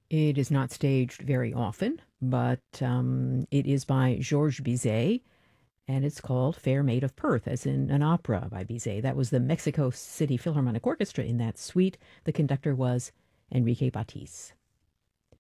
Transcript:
It is not staged very often, but it is by Georges Bizet, and it's called Fair Maid of Perth, as in an opera by Bizet. That was the Mexico City Philharmonic Orchestra in that suite. The conductor was Enrique Batis.